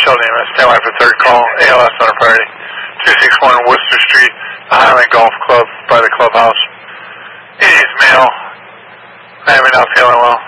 Sheldon EMS, stand by for third call, ALS on our priority. 261 Worcester Street, the Highland Golf Club by the clubhouse. It is male. I am not feeling well.